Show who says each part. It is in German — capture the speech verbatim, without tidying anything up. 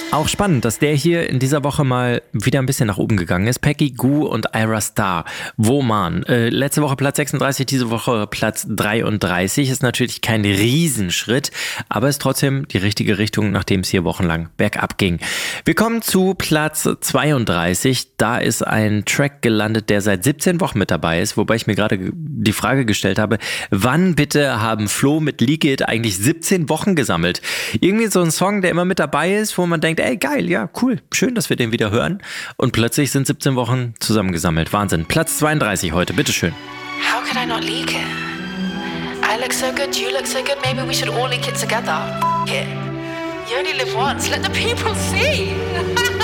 Speaker 1: Auch spannend, dass der hier in dieser Woche mal wieder ein bisschen nach oben gegangen ist. Peggy Gou und Ira Star. Woman. Äh, letzte Woche Platz sechsunddreißig, diese Woche Platz dreiunddreißig. Ist natürlich kein Riesenschritt, aber ist trotzdem die richtige Richtung, nachdem es hier wochenlang bergab ging. Wir kommen zu Platz zweiunddreißig. Da ist ein Track gelandet, der seit siebzehn Wochen mit dabei ist, wobei ich mir gerade die Frage gestellt habe, wann bitte haben Flo mit Leak It eigentlich siebzehn Wochen gesammelt? Irgendwie so ein Song, der immer mit dabei ist, wo man denkt, ey, geil, ja, cool, schön, dass wir den wieder hören. Und plötzlich sind siebzehn Wochen zusammengesammelt. Wahnsinn. Platz zweiunddreißig heute, bitteschön.
Speaker 2: How could I not leak it? I look so good, you look so good, maybe we should all leak it together. F- it. You only live once, let the people see.